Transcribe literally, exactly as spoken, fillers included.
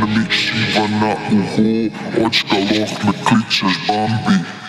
mi šiva na uho, očka, lahko me kličeš Bambi.